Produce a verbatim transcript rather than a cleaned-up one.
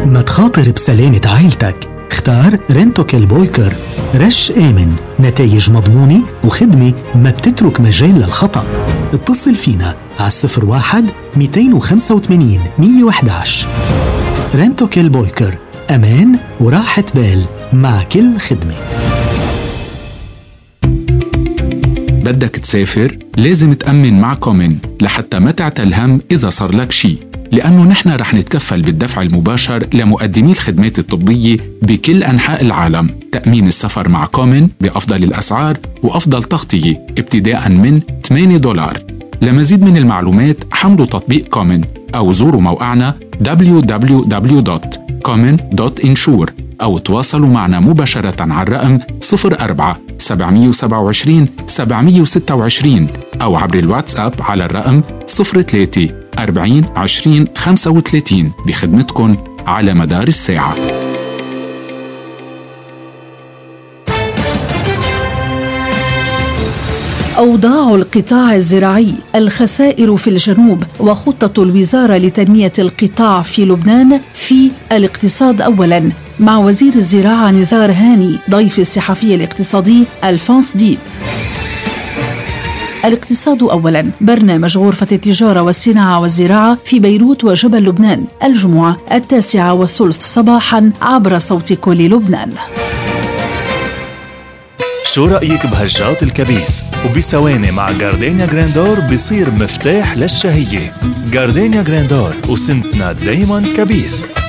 ما تخاطر بسلامة عائلتك، اختار رنتوكيل بويكر. رش آمن، نتائج مضمونة وخدمة ما بتترك مجال للخطأ. اتصل فينا على الصفر واحد مئتين وخمسة وثمانين مئة وأحد عشر. رنتوكيل بويكر، أمان وراحة بال مع كل خدمة. بدك تسافر؟ لازم تأمن مع كومن لحتى ما تعتل هم إذا صار لك شي، لأنه نحن رح نتكفل بالدفع المباشر لمقدمي الخدمات الطبية بكل أنحاء العالم. تأمين السفر مع كومن بأفضل الأسعار وأفضل تغطية ابتداء من ثمانية دولار. لمزيد من المعلومات حملوا تطبيق كومن أو زوروا موقعنا دبليو دبليو دبليو دوت كومن دوت انشور أو تواصلوا معنا مباشرة على الرقم صفر أربعة سبعمئة وسبعة وعشرين سبعمئة وستة وعشرين أو عبر الواتساب على الرقم صفر ثلاثة أربعين عشرين خمسة وثلاثين بخدمتكم على مدار الساعة. أوضاع القطاع الزراعي، الخسائر في الجنوب، وخطة الوزارة لتنمية القطاع في لبنان في الاقتصاد أولاً، مع وزير الزراعة نزار هاني ضيف الصحفي الاقتصادي ألفونس ديب. الاقتصاد أولاً، برنامج غرفة التجارة والصناعة والزراعة في بيروت وجبل لبنان، الجمعة التاسعة والثلث صباحاً عبر صوت كل لبنان. شو رأيك بهجات الكبيس؟ وبثواني مع جاردينيا جراندور بصير مفتاح للشهية. جاردينيا جراندور، وسنتنا دايما كبيس.